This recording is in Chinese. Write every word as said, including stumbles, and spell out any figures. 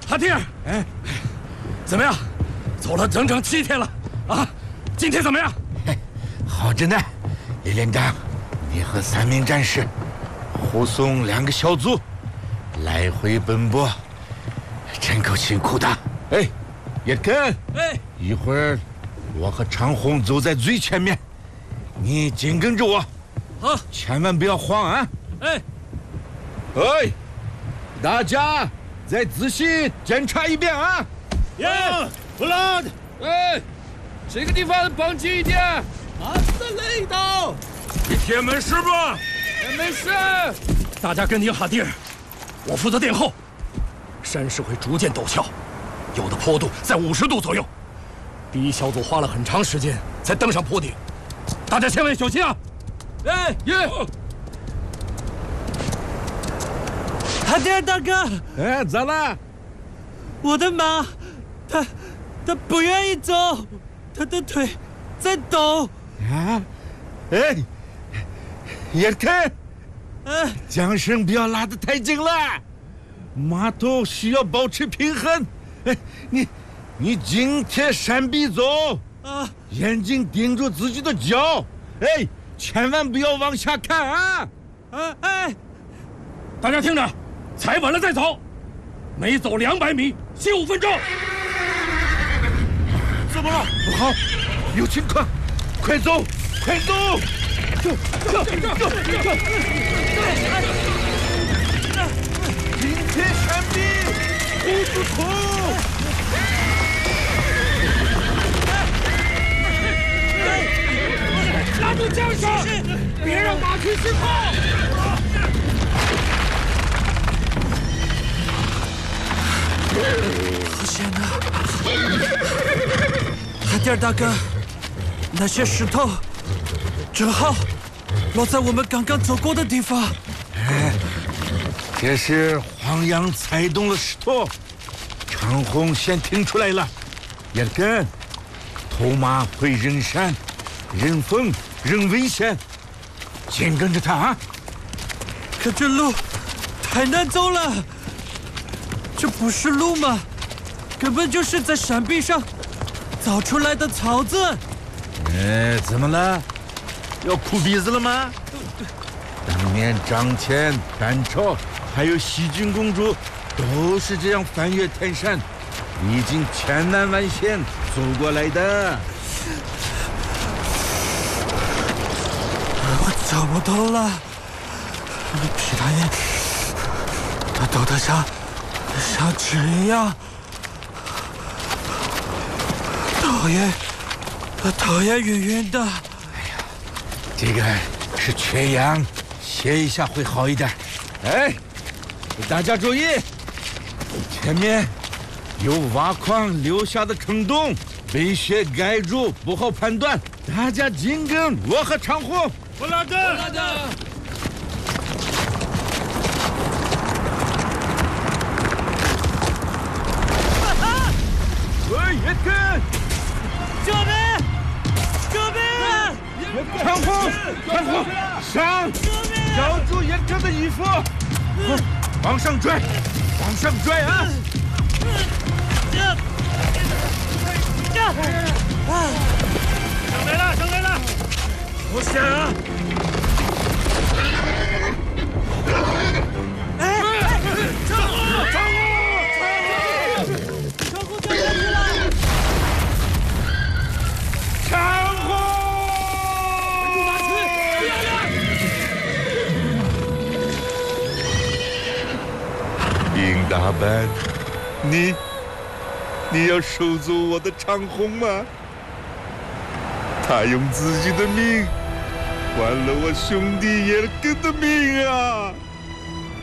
哈迪尔，哎，怎么样？走了整整七天了啊！今天怎么样？ 好着呢，李连长，你和三名战士护送两个小组来回奔波，真够辛苦的。哎，叶根， 哎， 一会儿我和长虹走在最前面，你紧跟着我， 好， 千万不要慌啊！ 哎， 哎，大家再仔细检查一遍啊！ 耶，布拉德， 哎，这个地方绑紧一点。 马斯雷岛， 你铁门是吧？ 没事。大家跟紧哈迪尔，我负责殿后。山势会逐渐陡峭，有的坡度在五十度左右。第一小组花了很长时间才登上坡顶，大家千万小心啊！哎耶！ 哈迪尔大哥， 哎，咋了？ 我的马，它它不愿意走，它的腿在抖。 啊，哎，叶根， 哎， 缰绳不要拉得太紧了，马头需要保持平衡。哎，你你紧贴山壁走， 啊， 眼睛盯住自己的脚，哎，千万不要往下看啊！ 啊，哎， 大家听着，踩稳了再走，每走两百米歇五分钟。 怎么了？不好，有情况，快走，快走！走走走走走！紧贴山壁，护住头。 拉住缰绳，别让马匹失控。 好险啊！哈迪尔大哥，那些石头正好落在我们刚刚走过的地方。 哎，这是黄羊踩动了石头，长虹先听出来了。叶根，头马会扔山、扔风、扔危险，紧跟着他啊！ 可这路太难走了，这不是路吗？根本就是在山壁上凿出来的槽子。 哎，怎么了？要哭鼻子了吗？当年张骞、班超还有西郡公主都是这样翻越天山，历经千难万险走过来的。 我走不动了，皮大爷，他抖得像像纸一样，头也头也晕晕的。 这个是缺氧，歇一下会好一点。哎，大家注意，前面有挖矿留下的坑洞，被雪盖住，不好判断。大家紧跟我和长虹。 布拉德，布拉德。 喂，叶根， 救命！救命！ 长虹，长虹，上！咬住叶根的衣服，往上拽，往上拽啊！ 上来了，上来了！好险啊！ 哎哎，长虹，长虹，长虹掉下去了！ 长虹， 稳住马匹，不要亮！ 林大班，你你要收走我的长虹吗？他用自己的命换了我兄弟叶根的命啊！